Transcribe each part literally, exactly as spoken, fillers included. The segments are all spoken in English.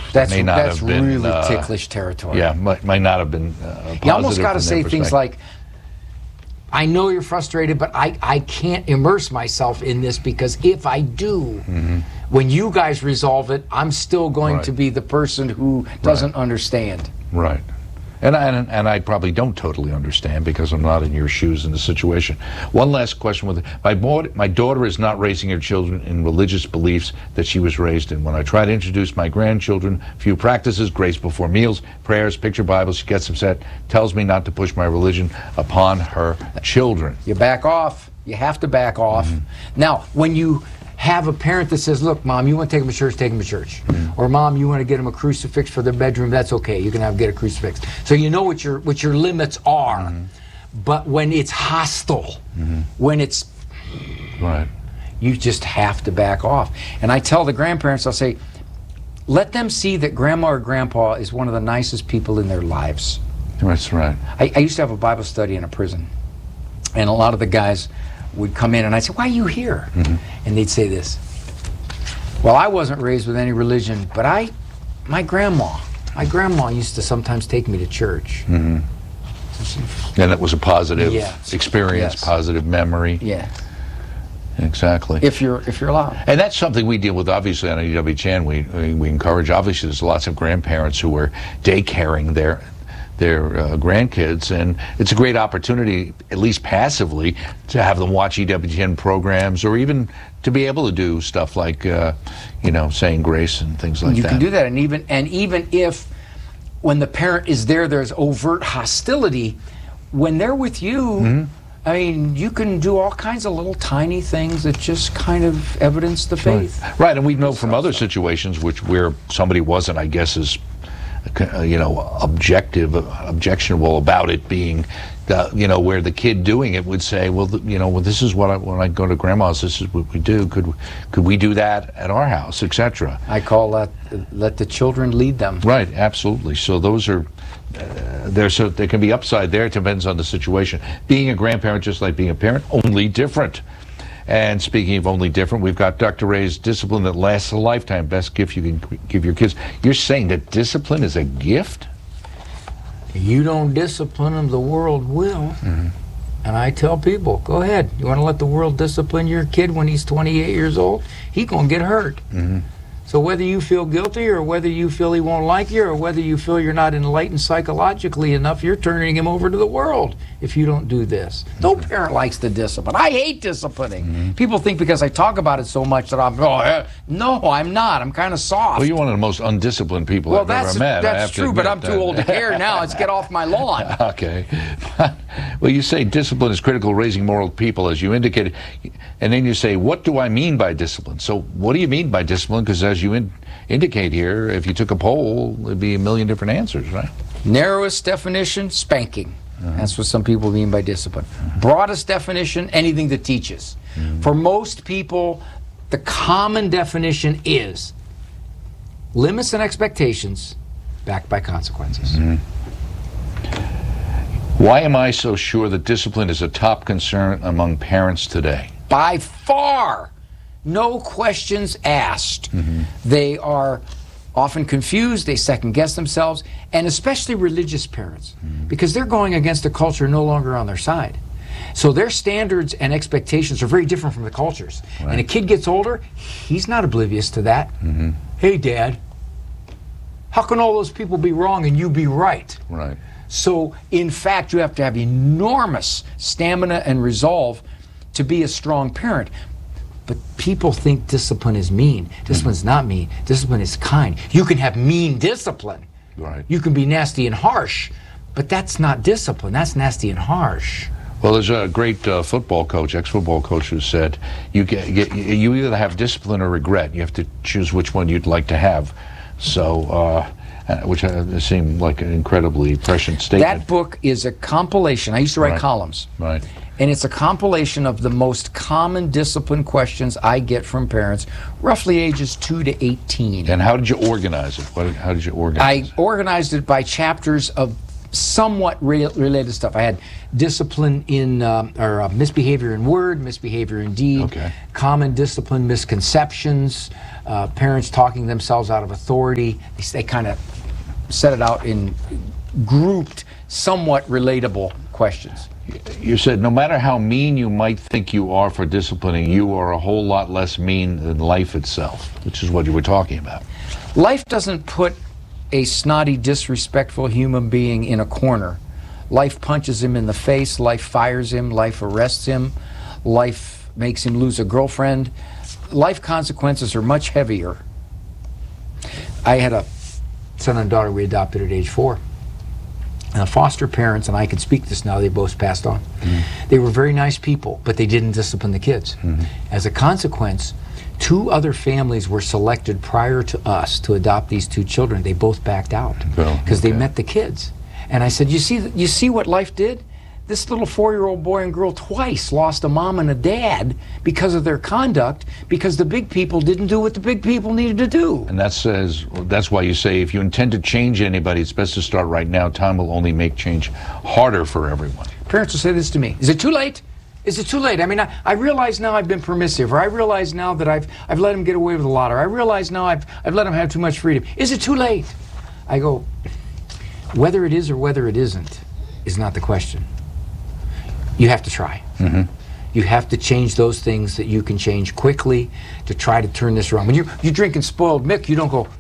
That's, may not that's have been really uh, ticklish territory. Yeah, might, might not have been uh, You almost got to positive say from their things perspective. like, I know you're frustrated, but I, I can't immerse myself in this because if I do, mm-hmm. when you guys resolve it, I'm still going Right. to be the person who doesn't Right. understand. Right. And I, and, and I probably don't totally understand because I'm not in your shoes in the situation. One last question. With my, board, my daughter is not raising her children in religious beliefs that she was raised in. When I try to introduce my grandchildren, few practices, grace before meals, prayers, picture Bibles, she gets upset, tells me not to push my religion upon her children. You back off. You have to back off. Mm-hmm. Now, when you have a parent that says, look, Mom, you want to take them to church, take them to church. Mm-hmm. Or, Mom, you want to get them a crucifix for their bedroom, that's okay. You can have get a crucifix. So you know what your what your limits are. Mm-hmm. But when it's hostile, mm-hmm. when it's... Right. You just have to back off. And I tell the grandparents, I'll say, let them see that Grandma or Grandpa is one of the nicest people in their lives. That's right. I, I used to have a Bible study in a prison. And a lot of the guys would come in and I'd say, why are you here? Mm-hmm. And they'd say this, well, I wasn't raised with any religion, but I, my grandma, my grandma used to sometimes take me to church. Mm-hmm. And it was a positive yes. experience, yes. positive memory. Yeah. Exactly. If you're if you're allowed. And that's something we deal with, obviously, on E W T N. We, we encourage, obviously, there's lots of grandparents who are daycaring their their uh, grandkids, and it's a great opportunity, at least passively, to have them watch E W T N programs, or even to be able to do stuff like, uh, you know, saying grace and things like you that. You can do that, and even and even if when the parent is there, there's overt hostility. When they're with you, mm-hmm. I mean, you can do all kinds of little tiny things that just kind of evidence the faith. Right, right. And we know from other situations which where somebody wasn't, I guess, as Uh, you know, objective, uh, objectionable about it being, uh, you know, where the kid doing it would say, well, th you know, well, this is what I, when I go to grandma's, this is what we do. Could could we do that at our house, et cetera? I call that uh, let the children lead them. Right, absolutely. So those are, uh, there so there can be upside there. It depends on the situation. Being a grandparent, just like being a parent, only different. And speaking of only different, we've got Doctor Ray's Discipline That Lasts a Lifetime. Best gift you can give your kids. You're saying that discipline is a gift? You don't discipline them, the world will. Mm-hmm. And I tell people, go ahead. You want to let the world discipline your kid when he's twenty-eight years old? He's going to get hurt. Mm-hmm. So whether you feel guilty or whether you feel he won't like you or whether you feel you're not enlightened psychologically enough, you're turning him over to the world if you don't do this. Mm-hmm. No parent likes the discipline. I hate disciplining. Mm-hmm. People think because I talk about it so much that I'm, oh, eh. no, I'm not. I'm kind of soft. Well, you're one of the most undisciplined people well, I've that's, ever met. That's true, but I'm that. too old to care now. Let's get off my lawn. Okay. Well, you say discipline is critical, raising moral people, as you indicated. And then you say, what do I mean by discipline? So what do you mean by discipline? Because as you in, indicate here, if you took a poll, it'd be a million different answers, right? Narrowest definition, spanking. Uh-huh. That's what some people mean by discipline. Uh-huh. Broadest definition, anything that teaches. Mm-hmm. For most people, the common definition is limits and expectations backed by consequences. Mm-hmm. Why am I so sure that discipline is a top concern among parents today? By far, no questions asked. Mm-hmm. They are often confused, they second guess themselves, and especially religious parents, mm-hmm. because they're going against a culture no longer on their side. So their standards and expectations are very different from the cultures. Right. And a kid gets older, he's not oblivious to that. Mm-hmm. Hey, Dad, how can all those people be wrong and you be right? Right. So, in fact, you have to have enormous stamina and resolve to be a strong parent. But people think discipline is mean. Discipline's not mean. Discipline is kind. You can have mean discipline. Right. You can be nasty and harsh, but that's not discipline. That's nasty and harsh. Well, there's a great uh, football coach, ex-football coach, who said you get, get you either have discipline or regret. You have to choose which one you'd like to have. So, uh, which uh, seemed like an incredibly prescient statement. That book is a compilation. I used to write right. columns. Right. And it's a compilation of the most common discipline questions I get from parents, roughly ages two to eighteen. And how did you organize it? What, how did you organize I it? organized it by chapters of somewhat re related stuff. I had discipline in, um, or uh, misbehavior in word, misbehavior in deed, Okay. common discipline misconceptions, uh, parents talking themselves out of authority. They, they kind of set it out in grouped, somewhat relatable questions. You said no matter how mean you might think you are for disciplining, you are a whole lot less mean than life itself, which is what you were talking about. Life doesn't put a snotty, disrespectful human being in a corner. Life punches him in the face, life fires him, life arrests him, life makes him lose a girlfriend. Life consequences are much heavier. I had a son and daughter we adopted at age four. Uh, foster parents, and I can speak this now, they both passed on. Mm-hmm. They were very nice people, but they didn't discipline the kids. Mm-hmm. As a consequence, two other families were selected prior to us to adopt these two children. They both backed out because oh, okay. they met the kids. And I said, you see, you see what life did? This little four-year-old boy and girl twice lost a mom and a dad because of their conduct, because the big people didn't do what the big people needed to do. And that says, that's why you say if you intend to change anybody, it's best to start right now. Time will only make change harder for everyone. Parents will say this to me, is it too late? Is it too late? I mean, I, I realize now I've been permissive, or I realize now that I've, I've let him get away with a lot, or I realize now I've, I've let him have too much freedom. Is it too late? I go, whether it is or whether it isn't is not the question. You have to try. Mm-hmm. You have to change those things that you can change quickly to try to turn this around. When you're, you're drinking spoiled milk, you don't go,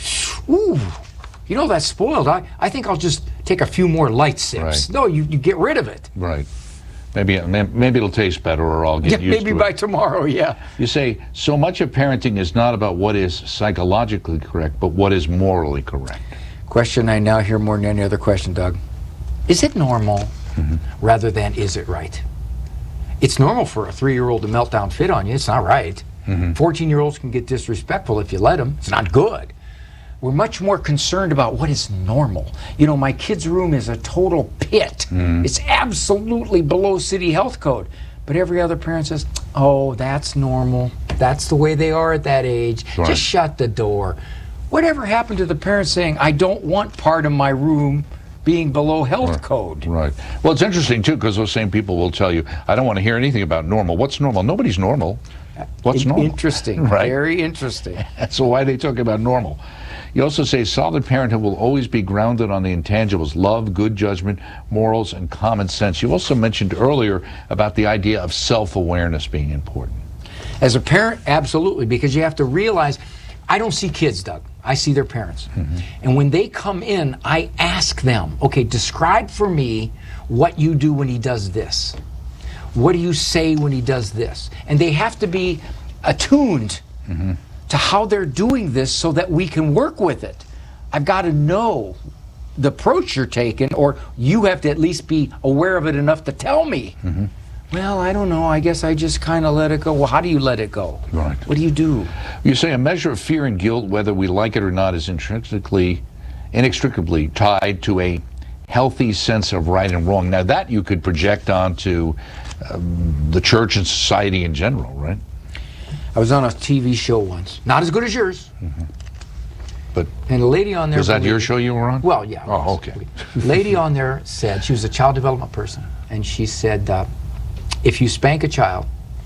ooh, you know, that's spoiled. I, I think I'll just take a few more light sips. Right. No, you, you get rid of it. Right. Maybe, maybe it'll taste better, or I'll get yeah, used to it. Maybe by tomorrow, yeah. You say, so much of parenting is not about what is psychologically correct, but what is morally correct. Question I now hear more than any other question, Doug. Is it normal? Mm-hmm. Rather than is it right? It's normal for a three-year-old to meltdown fit on you. It's not right. fourteen-year-olds mm-hmm. can get disrespectful if you let them. It's not good. We're much more concerned about what is normal. You know, my kid's room is a total pit. Mm-hmm. It's absolutely below city health code. But every other parent says, oh, that's normal. That's the way they are at that age. Right. Just shut the door. Whatever happened to the parents saying, I don't want part of my room being below health right. code? Right. Well, it's interesting, too, because those same people will tell you, I don't want to hear anything about normal. What's normal? Nobody's normal. What's normal? Interesting. Right. Very interesting. So why are they talking about normal? You also say solid parenthood will always be grounded on the intangibles: love, good judgment, morals, and common sense. You also mentioned earlier about the idea of self-awareness being important. As a parent, absolutely, because you have to realize, I don't see kids, Doug. I see their parents. Mm-hmm. And when they come in, I ask them, okay, describe for me what you do when he does this. What do you say when he does this? And they have to be attuned mm-hmm. to how they're doing this so that we can work with it. I've got to know the approach you're taking, or you have to at least be aware of it enough to tell me. Mm-hmm. Well, I don't know. I guess I just kind of let it go. Well, how do you let it go? Right. What do you do? You say a measure of fear and guilt, whether we like it or not, is intrinsically, inextricably tied to a healthy sense of right and wrong. Now, that you could project onto um, the church and society in general, right? I was on a T V show once. Not as good as yours. Mm-hmm. But and a lady on there... Was that your show you were on? Well, yeah. Oh, okay. Lady on there said, she was a child development person, and she said, uh, if you spank a child,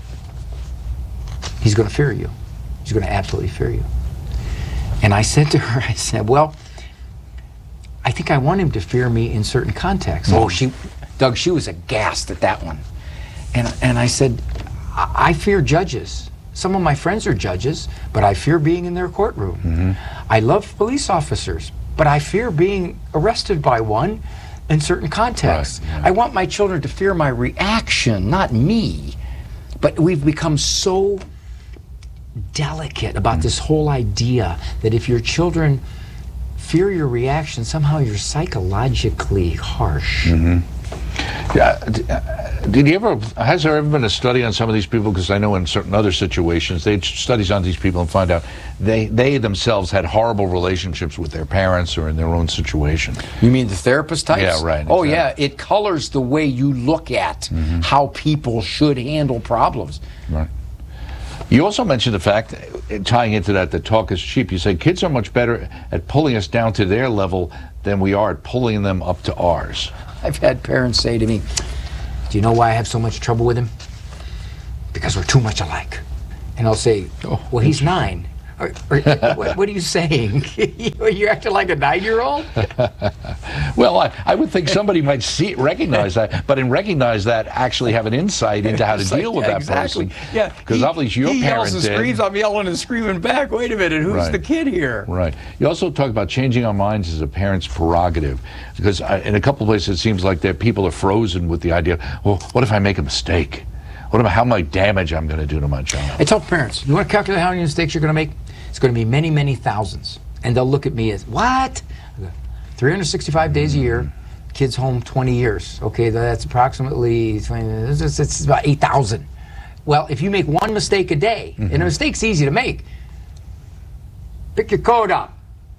he's going to fear you. He's going to absolutely fear you. And I said to her, I said, well, I think I want him to fear me in certain contexts. Mm. Oh, she, Doug, she was aghast at that one. And, and I said, I, I fear judges. Some of my friends are judges, but I fear being in their courtroom. Mm-hmm. I love police officers, but I fear being arrested by one in certain contexts. Right, yeah. I want my children to fear my reaction, not me. But we've become so delicate about mm. this whole idea that if your children fear your reaction, somehow you're psychologically harsh. Mm-hmm. Yeah. Did you ever, has there ever been a study on some of these people? Because I know in certain other situations, they studies on these people and find out they, they themselves had horrible relationships with their parents or in their own situation. You mean the therapist types? Yeah, right. Oh, exactly. yeah. It colors the way you look at mm-hmm. how people should handle problems. Right. You also mentioned the fact, tying into that, that talk is cheap. You say kids are much better at pulling us down to their level than we are at pulling them up to ours. I've had parents say to me, do you know why I have so much trouble with him? Because we're too much alike. And I'll say, oh, well, he's nine. Or, or, what, what are you saying? You're acting like a nine-year-old? Well, I, I would think somebody might see, recognize that, but in recognize that, actually have an insight into how to deal with yeah, that exactly. person. Yeah, because obviously your he parent yells and did. screams. I'm yelling and screaming back. Wait a minute, who's Right. the kid here? Right. You also talk about changing our minds as a parent's prerogative, because I, in a couple of places it seems like that people are frozen with the idea. Well, what if I make a mistake? What about how much damage I'm going to do to my child? I tell parents, you want to calculate how many mistakes you're going to make? It's going to be many, many thousands. And they'll look at me as, what? three hundred sixty-five days a year, kids home twenty years. Okay, that's approximately, it's, it's about eight thousand. Well, if you make one mistake a day, mm-hmm. and a mistake's easy to make, pick your code up.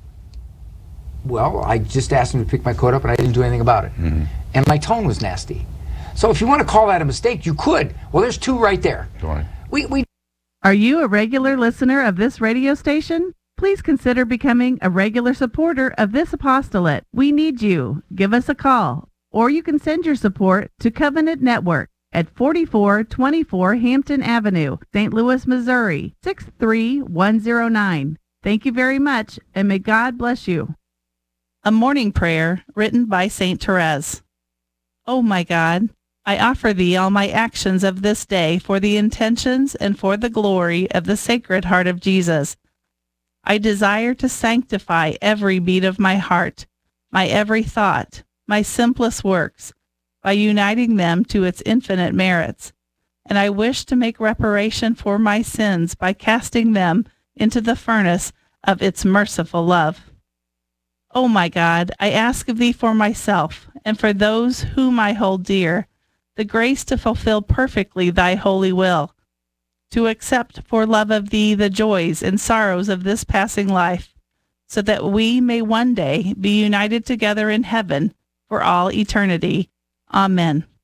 Well, I just asked them to pick my code up and I didn't do anything about it. Mm-hmm. And my tone was nasty. So if you want to call that a mistake, you could. Well, there's two right there. Right. We, we Are you a regular listener of this radio station? Please consider becoming a regular supporter of this apostolate. We need you. Give us a call, or you can send your support to Covenant Network at forty-four twenty-four Hampton Avenue, Saint Louis, Missouri, six three one zero nine. Thank you very much, and may God bless you. A morning prayer written by Saint Therese. Oh my God, I offer thee all my actions of this day for the intentions and for the glory of the Sacred Heart of Jesus. I desire to sanctify every beat of my heart, my every thought, my simplest works, by uniting them to its infinite merits. And I wish to make reparation for my sins by casting them into the furnace of its merciful love. O my God, I ask of thee for myself, and for those whom I hold dear, the grace to fulfill perfectly thy holy will, to accept for love of thee the joys and sorrows of this passing life, so that we may one day be united together in heaven for all eternity. Amen.